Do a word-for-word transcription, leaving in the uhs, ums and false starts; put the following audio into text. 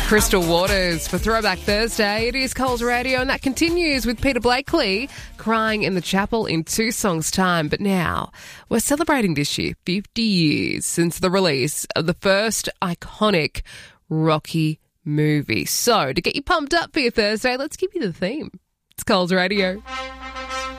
Crystal Waters for Throwback Thursday. It is Coles Radio, and that continues with Peter Blakely, Crying in the Chapel in two songs' time. But now, we're celebrating this year fifty years since the release of the first iconic Rocky movie. So, to get you pumped up for your Thursday, let's give you the theme. It's Coles Radio.